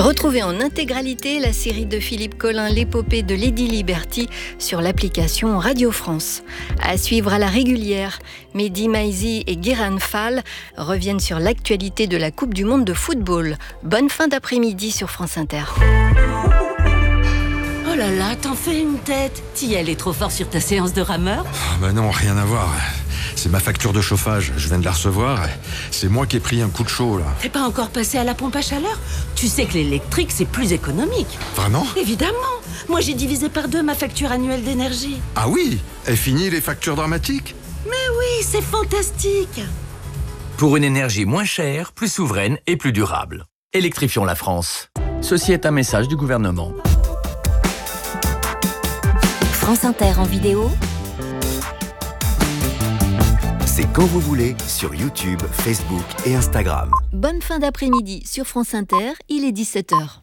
Retrouvez en intégralité la série de Philippe Collin, l'épopée de Lady Liberty, sur l'application Radio France. À suivre à la régulière, Mehdi Maizi et Guérin Fall reviennent sur l'actualité de la Coupe du Monde de football. Bonne fin d'après-midi sur France Inter. Oh là là, t'en fais une tête. T'y allais trop fort sur ta séance de rameur ? Bah non, rien à voir. C'est ma facture de chauffage, je viens de la recevoir. C'est moi qui ai pris un coup de chaud, là. T'es pas encore passé à la pompe à chaleur ? Tu sais que l'électrique, c'est plus économique. Vraiment ? Évidemment. Moi, j'ai divisé par 2 ma facture annuelle d'énergie. Ah oui ? Est fini les factures dramatiques ? Mais oui, c'est fantastique. Pour une énergie moins chère, plus souveraine et plus durable. Électrifions la France. Ceci est un message du gouvernement. France Inter en vidéo. C'est quand vous voulez sur YouTube, Facebook et Instagram. Bonne fin d'après-midi sur France Inter, il est 17h.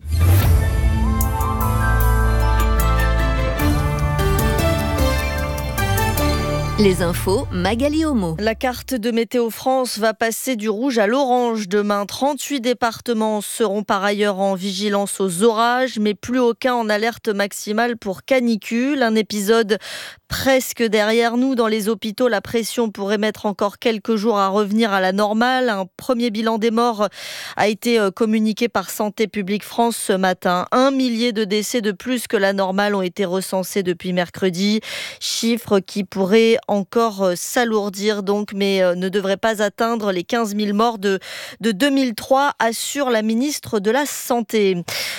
Les infos, Magali Homo. La carte de Météo France va passer du rouge à l'orange demain. 38 départements seront par ailleurs en vigilance aux orages, mais plus aucun en alerte maximale pour canicule. Un épisode presque derrière nous. Dans les hôpitaux, la pression pourrait mettre encore quelques jours à revenir à la normale. Un premier bilan des morts a été communiqué par Santé publique France ce matin. 1 millier de décès de plus que la normale ont été recensés depuis mercredi. Chiffre qui pourrait encore s'alourdir donc, mais ne devrait pas atteindre les 15 000 morts de 2003, assure la ministre de la Santé.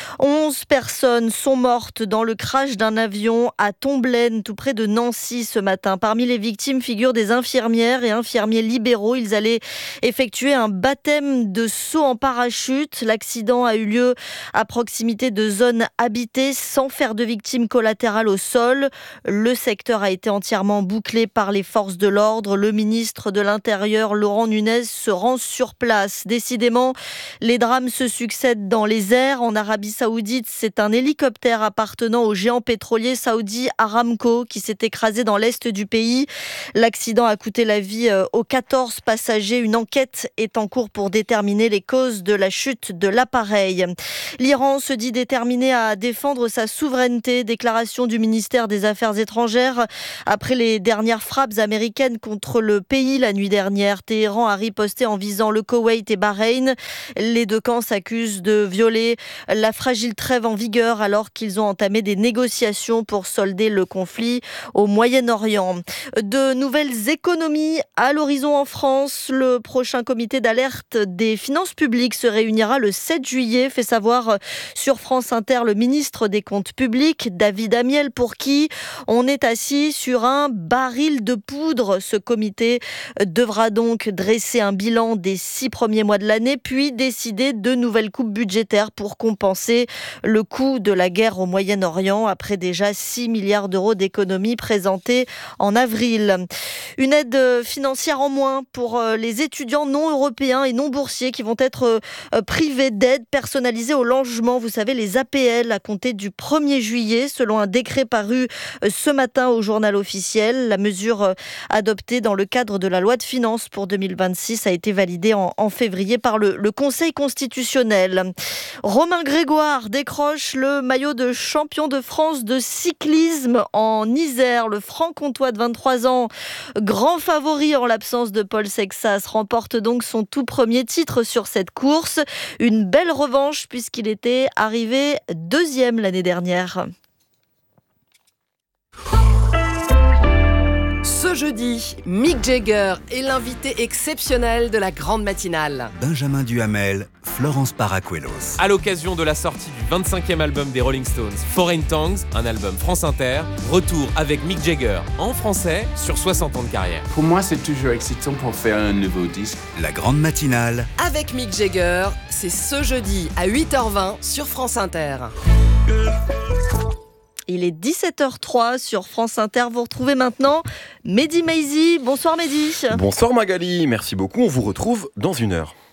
11 personnes sont mortes dans le crash d'un avion à Tomblaine, tout près de Nancy ce matin. Parmi les victimes figurent des infirmières et infirmiers libéraux. Ils allaient effectuer un baptême de saut en parachute. L'accident a eu lieu à proximité de zones habitées sans faire de victimes collatérales au sol. Le secteur a été entièrement bouclé par les forces de l'ordre. Le ministre de l'Intérieur, Laurent Nunez, se rend sur place. Décidément, les drames se succèdent dans les airs. En Arabie Saoudite, c'est un hélicoptère appartenant au géant pétrolier saoudi Aramco qui s'est écrasé dans l'est du pays. L'accident a coûté la vie aux 14 passagers. Une enquête est en cours pour déterminer les causes de la chute de l'appareil. L'Iran se dit déterminé à défendre sa souveraineté. Déclaration du ministère des Affaires étrangères après les dernières frappes américaines contre le pays la nuit dernière. Téhéran a riposté en visant le Koweït et Bahreïn. Les deux camps s'accusent de violer la fragile trêve en vigueur alors qu'ils ont entamé des négociations pour solder le conflit au Moyen-Orient. De nouvelles économies à l'horizon en France. Le prochain comité d'alerte des finances publiques se réunira le 7 juillet, fait savoir sur France Inter le ministre des Comptes publics, David Amiel, pour qui on est assis sur un baril de poudre. Ce comité devra donc dresser un bilan des 6 premiers mois de l'année, puis décider de nouvelles coupes budgétaires pour compenser le coût de la guerre au Moyen-Orient, après déjà 6 milliards d'euros d'économies présentées en avril. Une aide financière en moins pour les étudiants non européens et non boursiers qui vont être privés d'aide personnalisée au logement. Vous savez, les APL à compter du 1er juillet, selon un décret paru ce matin au journal officiel. La mesure adoptée dans le cadre de la loi de finances pour 2026 a été validée en février par le Conseil constitutionnel. Romain Grégoire décroche le maillot de champion de France de cyclisme en Isère. Le franc-comtois de 23 ans, grand favori en l'absence de Paul Sexas, remporte donc son tout premier titre sur cette course. Une belle revanche puisqu'il était arrivé 2e l'année dernière. Ce jeudi, Mick Jagger est l'invité exceptionnel de la grande matinale. Benjamin Duhamel, Florence Paracuelos. À l'occasion de la sortie du 25e album des Rolling Stones, Foreign Tongues, un album France Inter, retour avec Mick Jagger en français sur 60 ans de carrière. Pour moi, c'est toujours excitant pour faire un nouveau disque. La grande matinale. Avec Mick Jagger, c'est ce jeudi à 8h20 sur France Inter. Il est 17h03 sur France Inter. Vous retrouvez maintenant Mehdi Maizi. Bonsoir Mehdi. Bonsoir Magali, merci beaucoup. On vous retrouve dans 1 heure.